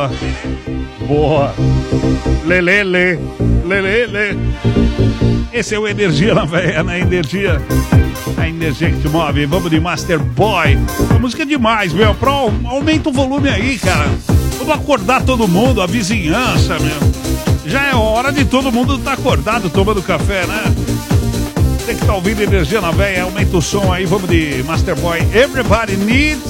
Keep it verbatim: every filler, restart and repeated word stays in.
Boa. Lelele. Lelele. Esse é o Energia na Veia, né? Energia. A energia que te move. Vamos de Master Boy. A música é demais, meu. Pro, aumenta o volume aí, cara. Vamos acordar todo mundo, a vizinhança, meu. Já é hora de todo mundo estar tá acordado tomando café, né? Tem que estar tá ouvindo Energia na Veia. Aumenta o som aí. Vamos de Master Boy. Everybody needs